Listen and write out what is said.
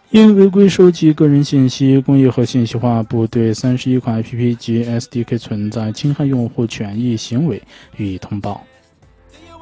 因违规收集个人信息，工业和信息化部对31款 APP 及 SDK 存在侵害用户权益行为予以通报。